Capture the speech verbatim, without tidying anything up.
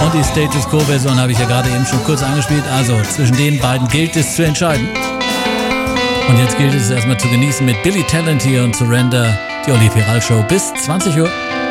Und die Status Quo-Version habe ich ja gerade eben schon kurz angespielt. Also zwischen den beiden gilt es zu entscheiden. Und jetzt gilt es erstmal zu genießen mit Billy Talent hier und Surrender, die Oli Feral Show bis zwanzig Uhr.